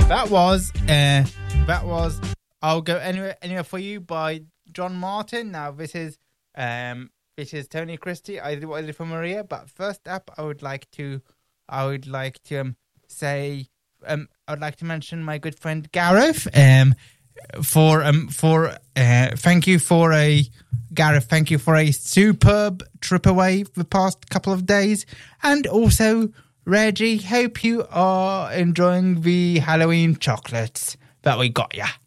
That was I'll Go Anywhere For You by John Martin. Now this is Tony Christie. I did what I did for Maria, but first up I would like to mention my good friend Gareth. Thank you for a superb trip away the past couple of days, and also Reggie, hope you are enjoying the Halloween chocolates that we got ya.